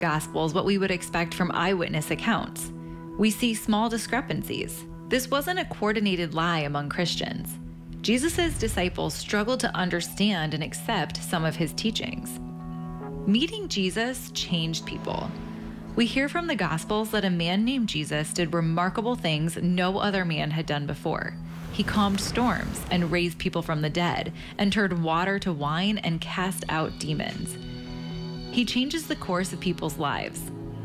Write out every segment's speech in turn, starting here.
Gospels what we would expect from eyewitness accounts. We see small discrepancies. This wasn't a coordinated lie among Christians. Jesus' disciples struggled to understand and accept some of his teachings. Meeting Jesus changed people. We hear from the Gospels that a man named Jesus did remarkable things no other man had done before. He calmed storms and raised people from the dead and turned water to wine and cast out demons. He changes the course of people's lives.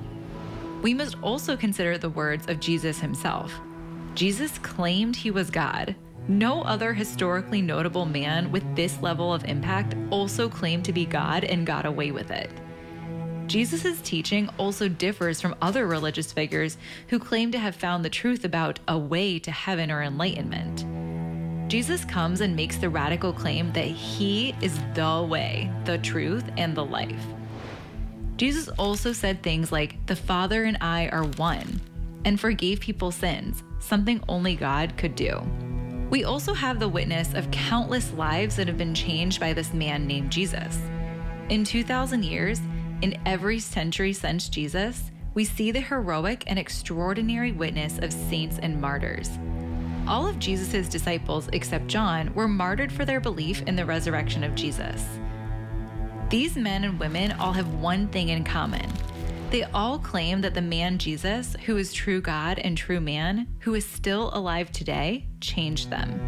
We must also consider the words of Jesus himself. Jesus claimed he was God. No other historically notable man with this level of impact also claimed to be God and got away with it. Jesus' teaching also differs from other religious figures who claim to have found the truth about a way to heaven or enlightenment. Jesus comes and makes the radical claim that he is the way, the truth, and the life. Jesus also said things like, "The Father and I are one," and forgave people's sins, something only God could do. We also have the witness of countless lives that have been changed by this man named Jesus. In 2,000 years, in every century since Jesus, we see the heroic and extraordinary witness of saints and martyrs. All of Jesus' disciples, except John, were martyred for their belief in the resurrection of Jesus. These men and women all have one thing in common. They all claim that the man Jesus, who is true God and true man, who is still alive today, changed them.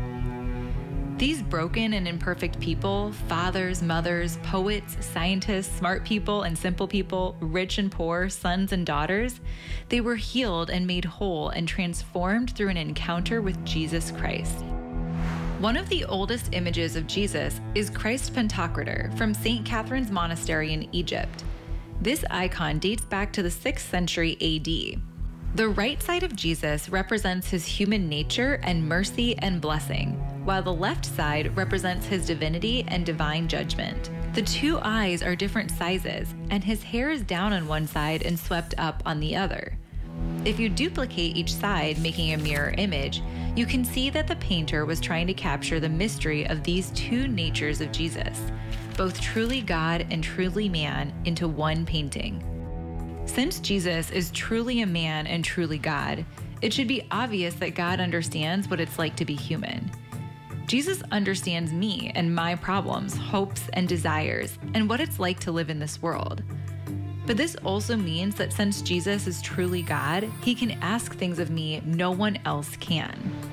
These broken and imperfect people, fathers, mothers, poets, scientists, smart people and simple people, rich and poor, sons and daughters, they were healed and made whole and transformed through an encounter with Jesus Christ. One of the oldest images of Jesus is Christ Pantocrator from St. Catherine's Monastery in Egypt. This icon dates back to the 6th century AD. The right side of Jesus represents his human nature and mercy and blessing, while the left side represents his divinity and divine judgment. The two eyes are different sizes, and his hair is down on one side and swept up on the other. If you duplicate each side, making a mirror image, you can see that the painter was trying to capture the mystery of these two natures of Jesus, both truly God and truly man, into one painting. Since Jesus is truly a man and truly God, it should be obvious that God understands what it's like to be human. Jesus understands me and my problems, hopes, and desires, and what it's like to live in this world. But this also means that since Jesus is truly God, he can ask things of me no one else can.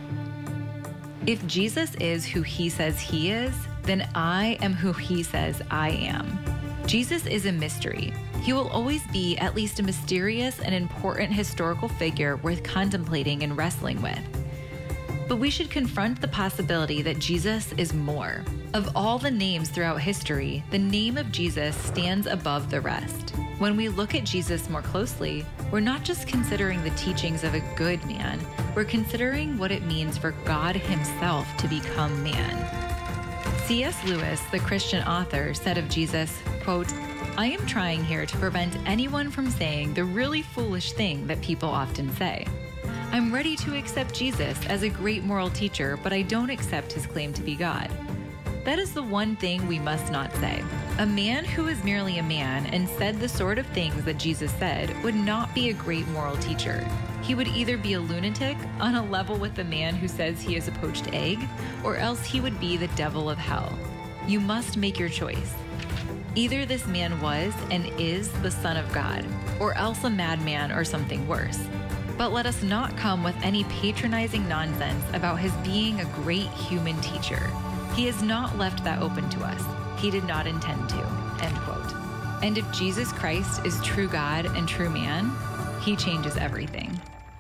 If Jesus is who he says he is, then I am who he says I am. Jesus is a mystery. He will always be at least a mysterious and important historical figure worth contemplating and wrestling with. But we should confront the possibility that Jesus is more. Of all the names throughout history, the name of Jesus stands above the rest. When we look at Jesus more closely, we're not just considering the teachings of a good man, we're considering what it means for God himself to become man. C.S. Lewis, the Christian author, said of Jesus, quote, "I am trying here to prevent anyone from saying the really foolish thing that people often say. I'm ready to accept Jesus as a great moral teacher, but I don't accept his claim to be God. That is the one thing we must not say. A man who is merely a man and said the sort of things that Jesus said would not be a great moral teacher. He would either be a lunatic on a level with the man who says he is a poached egg, or else he would be the devil of hell. You must make your choice. Either this man was and is the Son of God, or else a madman or something worse. But let us not come with any patronizing nonsense about his being a great human teacher. He has not left that open to us. He did not intend to." End quote. And if Jesus Christ is true God and true man, he changes everything.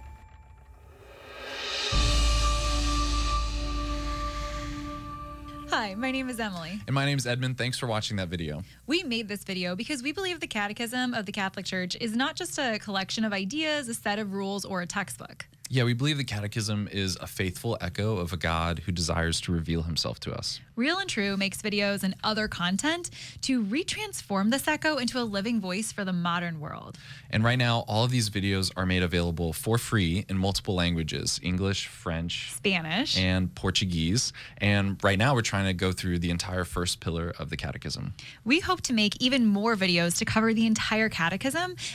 Hi, my name is Emily. And my name is Edmund. Thanks for watching that video. We made this video because we believe the Catechism of the Catholic Church is not just a collection of ideas, a set of rules, or a textbook. Yeah, we believe the Catechism is a faithful echo of a God who desires to reveal himself to us. Real and True makes videos and other content to retransform this echo into a living voice for the modern world. And right now, all of these videos are made available for free in multiple languages: English, French, Spanish, and Portuguese. And right now, we're trying to go through the entire first pillar of the Catechism. We hope to make even more videos to cover the entire Catechism